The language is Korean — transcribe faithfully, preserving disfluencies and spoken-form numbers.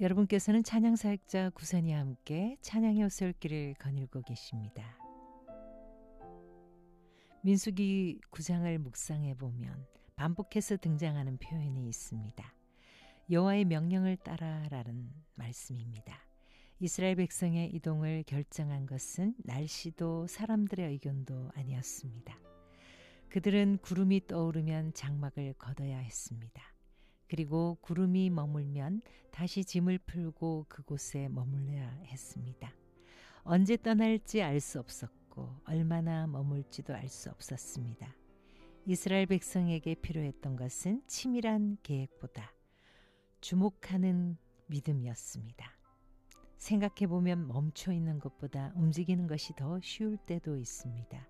여러분께서는 찬양사역자 구선이와 함께 찬양의 오솔길을 거닐고 계십니다. 민수기 구 장을 묵상해 보면 반복해서 등장하는 표현이 있습니다. 여호와의 명령을 따라라는 말씀입니다. 이스라엘 백성의 이동을 결정한 것은 날씨도 사람들의 의견도 아니었습니다. 그들은 구름이 떠오르면 장막을 걷어야 했습니다. 그리고 구름이 머물면 다시 짐을 풀고 그곳에 머물러야 했습니다. 언제 떠날지 알 수 없었고 얼마나 머물지도 알 수 없었습니다. 이스라엘 백성에게 필요했던 것은 치밀한 계획보다 주목하는 믿음이었습니다. 생각해보면 멈춰 있는 것보다 움직이는 것이 더 쉬울 때도 있습니다.